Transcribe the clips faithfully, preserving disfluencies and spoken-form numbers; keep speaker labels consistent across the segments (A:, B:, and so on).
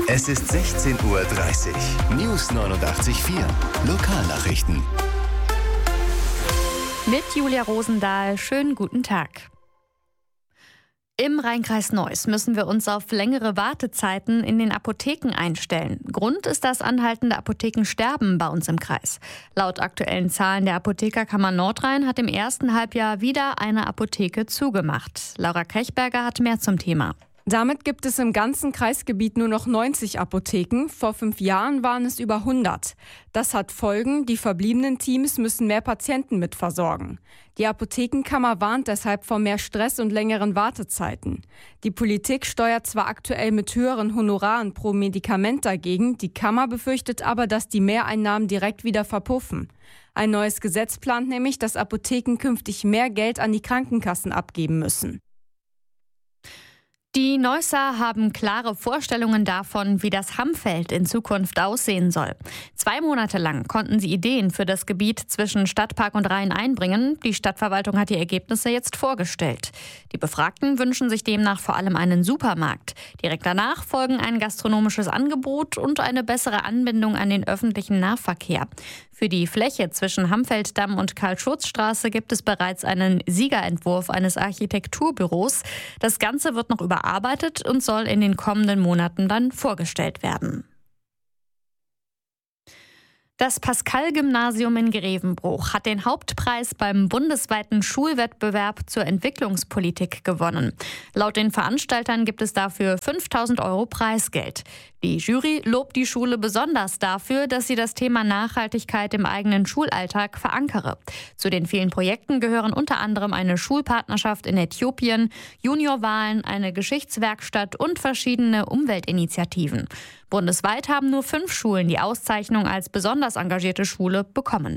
A: Es ist sechzehn Uhr dreißig. News neunundachtzig Komma vier. Lokalnachrichten.
B: Mit Julia Rosendahl. Schönen guten Tag. Im Rheinkreis Neuss müssen wir uns auf längere Wartezeiten in den Apotheken einstellen. Grund ist das anhaltende Apothekensterben bei uns im Kreis. Laut aktuellen Zahlen der Apothekerkammer Nordrhein hat im ersten Halbjahr wieder eine Apotheke zugemacht. Laura Krechberger hat mehr zum Thema.
C: Damit gibt es im ganzen Kreisgebiet nur noch neunzig Apotheken. Vor fünf Jahren waren es über hundert. Das hat Folgen. Die verbliebenen Teams müssen mehr Patienten mitversorgen. Die Apothekenkammer warnt deshalb vor mehr Stress und längeren Wartezeiten. Die Politik steuert zwar aktuell mit höheren Honoraren pro Medikament dagegen, die Kammer befürchtet aber, dass die Mehreinnahmen direkt wieder verpuffen. Ein neues Gesetz plant nämlich, dass Apotheken künftig mehr Geld an die Krankenkassen abgeben müssen.
B: Die Neusser haben klare Vorstellungen davon, wie das Hammfeld in Zukunft aussehen soll. Zwei Monate lang konnten sie Ideen für das Gebiet zwischen Stadtpark und Rhein einbringen. Die Stadtverwaltung hat die Ergebnisse jetzt vorgestellt. Die Befragten wünschen sich demnach vor allem einen Supermarkt. Direkt danach folgen ein gastronomisches Angebot und eine bessere Anbindung an den öffentlichen Nahverkehr. Für die Fläche zwischen Hammfelddamm und Karl-Schurz-Straße gibt es bereits einen Siegerentwurf eines Architekturbüros. Das Ganze wird noch überarbeitet und soll in den kommenden Monaten dann vorgestellt werden. Das Pascal-Gymnasium in Grevenbruch hat den Hauptpreis beim bundesweiten Schulwettbewerb zur Entwicklungspolitik gewonnen. Laut den Veranstaltern gibt es dafür fünftausend Euro Preisgeld. Die Jury lobt die Schule besonders dafür, dass sie das Thema Nachhaltigkeit im eigenen Schulalltag verankere. Zu den vielen Projekten gehören unter anderem eine Schulpartnerschaft in Äthiopien, Juniorwahlen, eine Geschichtswerkstatt und verschiedene Umweltinitiativen. Bundesweit haben nur fünf Schulen die Auszeichnung als besonders engagierte Schule bekommen.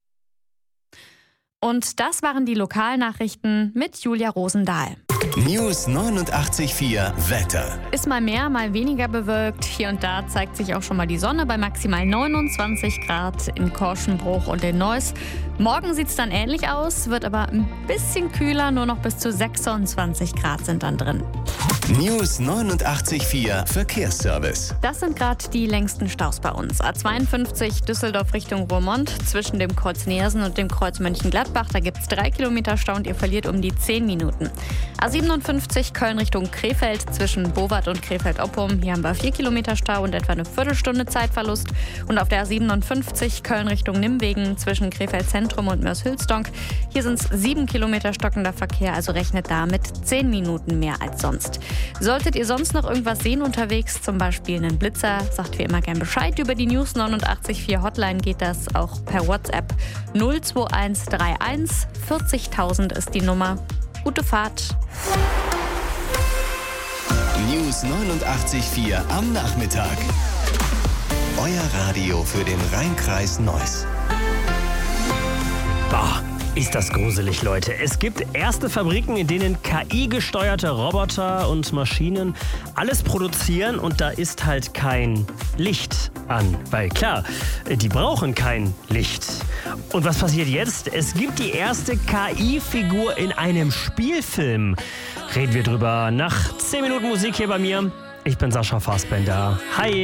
B: Und das waren die Lokalnachrichten mit Julia Rosendahl.
A: News neunundachtzig Komma vier Wetter.
B: Ist mal mehr, mal weniger bewölkt. Hier und da zeigt sich auch schon mal die Sonne bei maximal neunundzwanzig Grad in Korschenbruch und in Neuss. Morgen sieht es dann ähnlich aus, wird aber ein bisschen kühler, nur noch bis zu sechsundzwanzig Grad sind dann drin.
A: News neunundachtzig Komma vier Verkehrsservice.
B: Das sind gerade die längsten Staus bei uns. A zweiundfünfzig Düsseldorf Richtung Roermond zwischen dem Kreuz Neersen und dem Kreuz Mönchengladbach. Da gibt es drei Kilometer Stau und ihr verliert um die zehn Minuten. A siebenundfünfzig Köln Richtung Krefeld zwischen Bowat und Krefeld-Oppum. Hier haben wir vier Kilometer Stau und etwa eine Viertelstunde Zeitverlust. Und auf der A siebenundfünfzig Köln Richtung Nimwegen zwischen Krefeld Zentrum und Mörs-Hülsdonk. Hier sind es sieben Kilometer stockender Verkehr, also rechnet da mit zehn Minuten mehr als sonst. Solltet ihr sonst noch irgendwas sehen unterwegs, zum Beispiel einen Blitzer, sagt wie immer gern Bescheid. Über die News neunundachtzig Komma vier Hotline geht das auch per WhatsApp. null zwei eins drei eins vierzigtausend ist die Nummer. Gute Fahrt.
A: News neunundachtzig Komma vier am Nachmittag. Euer Radio für den Rheinkreis Neuss.
D: Boah, ist das gruselig, Leute. Es gibt erste Fabriken, in denen K I-gesteuerte Roboter und Maschinen alles produzieren und da ist halt kein Licht an. Weil klar, die brauchen kein Licht. Und was passiert jetzt? Es gibt die erste K I-Figur in einem Spielfilm. Reden wir drüber nach zehn Minuten Musik hier bei mir. Ich bin Sascha Fassbender. Hi!